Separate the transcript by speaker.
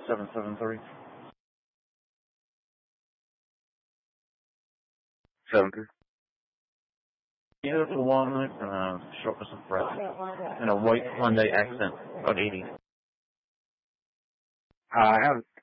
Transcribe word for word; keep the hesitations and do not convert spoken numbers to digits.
Speaker 1: seven seven three.
Speaker 2: Seven three.
Speaker 1: Yeah, for one, uh, shortness of breath, and a white Hyundai accent, about eighty.
Speaker 2: Uh, I have